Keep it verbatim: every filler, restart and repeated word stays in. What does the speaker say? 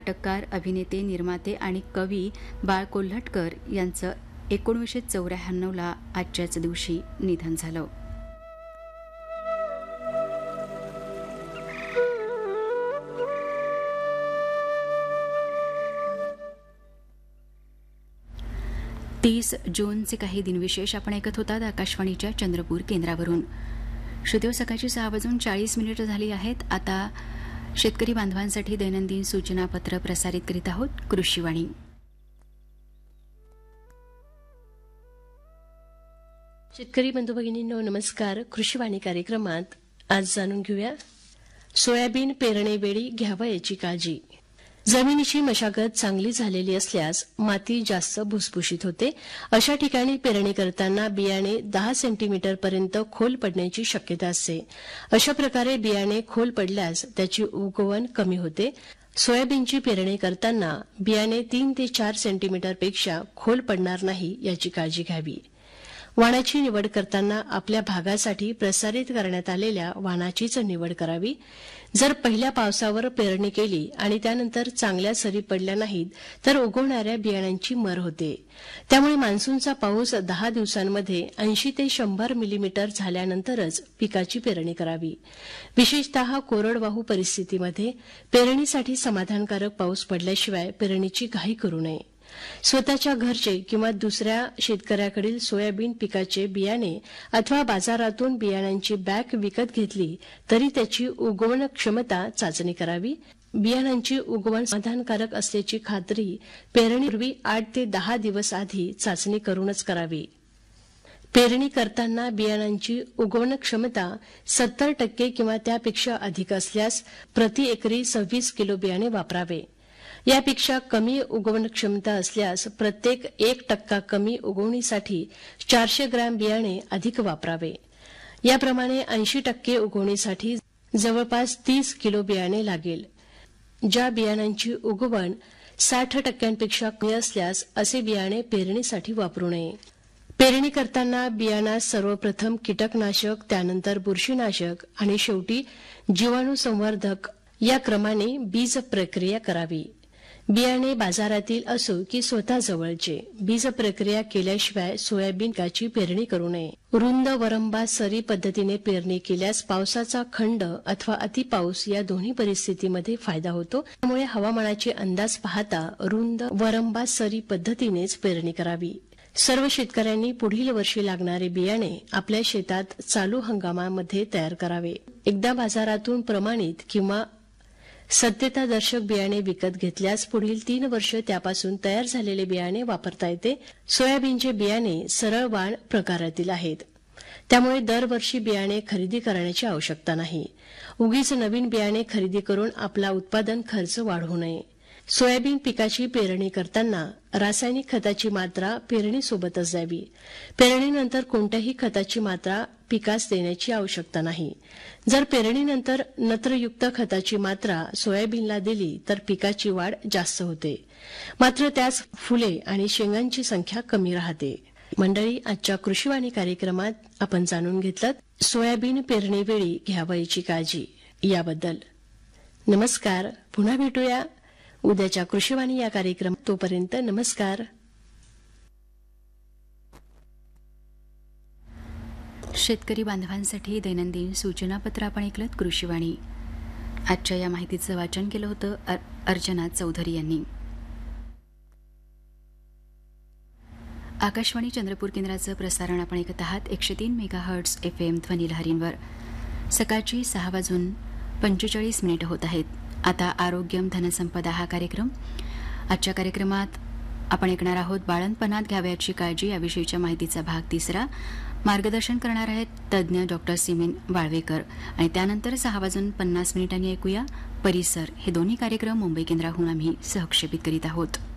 नाटककार, अभिनेते, निर्माते आणि कवी बाळ कोल्हटकर यांचं एकोणीसशे चौऱ्याण्णवला आजच्याच दिवशी निधन झालं. तीस जूनचे काही दिनविशेष आपण ऐकत होतात आकाशवाणीच्या चंद्रपूर केंद्रावरून. श्रोते, सकाळची सहा वाजून चाळीस मिनिटं झाली आहेत. आता शेतकरी बांधवांसाठी दैनंदिन सूचनापत्र प्रसारित करीत आहोत कृषीवाणी. शेतकरी बंधू भगिनींनो नमस्कार. कृषीवाणी कार्यक्रमात आज जाणून घेऊया सोयाबीन पेरणीवेळी घ्यावयाची काळजी. जमिनीची मशागत चांगली झालेली असल्यास माती जास्त भुसभुशीत होते. अशा ठिकाणी पेरणी करताना बियाणे दहा सेंटीमीटर पर्यंत खोल पडण्याची शक्यता असते. अशा प्रकारे बियाणे खोल पडल्यास त्याची उगवण कमी होते. सोयाबीनची पेरणी करताना बियाणे तीन ते चार सेंटीमीटरपेक्षा खोल पडणार नाही याची काळजी घ्यावी. वाणाची निवड करताना आपल्या भागासाठी प्रसारित करण्यात आलेल्या वाणाचीच निवड करावी. जर पहिल्या पावसावर पेरणी केली आणि त्यानंतर चांगल्या सरी पडल्या नाहीत तर उगवणाऱ्या बियाण्यांची मर होते. त्यामुळे मान्सूनचा पाऊस दहा दिवसांमध्ये ऐंशी ते शंभर मिलीमीटर झाल्यानंतरच पिकाची पेरणी करावी. विशेषतः कोरडवाहू परिस्थितीमध्ये पेरणीसाठी समाधानकारक पाऊस पडल्याशिवाय पेरणीची घाई करू नये. स्वतःच्या घरचे किंवा दुसऱ्या शेतकऱ्याकडील सोयाबीन पिकाचे बियाणे अथवा बाजारातून बियाण्यांची बॅग विकत घेतली तरी त्याची उगवण क्षमता चाचणी करावी. बियाण्यांची उगवण समाधानकारक असल्याची खात्री पेरणीपूर्वी आठ ते दहा दिवस आधी चाचणी करूनच करावी. पेरणी करताना बियाणांची उगवण क्षमता सत्तर टक्के किंवा त्यापेक्षा अधिक असल्यास प्रति एकरी सव्वीस किलो बियाणे वापरावे. यापेक्षा कमी उगवण क्षमता असल्यास प्रत्येक एक टक्का कमी उगवणीसाठी चारशे ग्रॅम बियाणे अधिक वापरावे. याप्रमाणे ऐंशी टक्के उगवणीसाठी जवळपास तीस किलो बियाणे लागेल. ज्या बियाणांची उगवण साठ टक्क्यांपेक्षा कमी असल्यास असे बियाणे पेरणीसाठी वापरू नये. पेरणी करताना बियाणात सर्वप्रथम कीटकनाशक, त्यानंतर बुरशीनाशक आणि शेवटी जीवाणुसंवर्धक या क्रमाने बीज प्रक्रिया करावी. बियाणे बाजारातील असो की स्वतः जवळचे बीज प्रक्रिया केल्याशिवाय सोयाबीन पिकाची पेरणी करू नये. रुंद वरंबा सरी पद्धतीने पेरणी केल्यास पावसाचा खंड अथवा अतिपाऊस या दोन्ही परिस्थितीमध्ये फायदा होतो. त्यामुळे हवामानाचे अंदाज पाहता रुंद वरंबा सरी पद्धतीनेच पेरणी करावी. सर्व शेतकऱ्यांनी पुढील वर्षी लागणारे बियाणे आपल्या शेतात चालू हंगामामध्ये तयार करावे. एकदा बाजारातून प्रमाणित किंवा सत्यतादर्शक बियाणे विकत घेतल्यास पुढील तीन वर्ष त्यापासून तयार झालेले बियाणे वापरता येते. सोयाबीनचे बियाणे सरळ वाण प्रकारातील आहेत. त्यामुळे दरवर्षी बियाणे खरेदी करण्याची आवश्यकता नाही. उगीच नवीन बियाणे खरेदी करून आपला उत्पादन खर्च वाढवू नये. सोयाबीन पिकाची पेरणी करताना रासायनिक खताची मात्रा पेरणीसोबतच द्यावी. पेरणीनंतर कोणत्याही खताची मात्रा पिकास देण्याची आवश्यकता नाही. जर पेरणीनंतर नत्रयुक्त खताची मात्रा सोयाबीनला दिली तर पिकाची वाढ जास्त होते, मात्र त्यास फुले आणि शेंगांची संख्या कमी राहते. मंडळी, आजच्या कृषीवाणी कार्यक्रमात आपण जाणून घेतलं सोयाबीन पेरणीवेळी घ्यावयाची काळजी याबद्दल. नमस्कार. पुन्हा भेटूया उद्याच्या कृषीवाणी या कार्यक्रमात. तोपर्यंत नमस्कार. शेतकरी बांधवांसाठी दैनंदिन सूचनापत्र आपण ऐकलं कृषीवाणी. आजच्या या माहितीचं वाचन केलं होतं अर्चना चौधरी यांनी. आकाशवाणी चंद्रपूर केंद्राचं प्रसारण आपण ऐकत आहात एकशे तीन मेगाहर्ट्झ एफ एम ध्वनिलहरींवर. सकाळची सहा वाजून पंचेचाळीस मिनिटं होत आहेत. आता आरोग्यम धनसंपदा हा कार्यक्रम. आजच्या कार्यक्रमात आपण ऐकणार आहोत बाळंतपणात घ्यावयाची काळजी याविषयीच्या माहितीचा भाग तिसरा. मार्गदर्शन करणार आहेत तज्ज्ञ डॉक्टर सिमेन वाळवेकर. आणि त्यानंतर सहा वाजून पन्नास मिनिटांनी ऐकूया परिसर. हे दोन्ही कार्यक्रम मुंबई केंद्राहून आम्ही सहक्षेपित करीत आहोत.